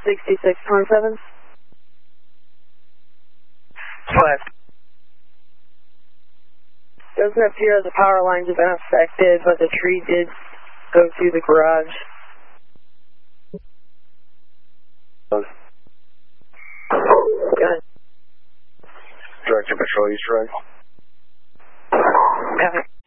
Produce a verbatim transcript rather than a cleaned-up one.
sixty-six twenty-seven. What? Doesn't appear the power lines have been affected, but the tree did go through the garage. Good. Director Patrol, East Road. Copy.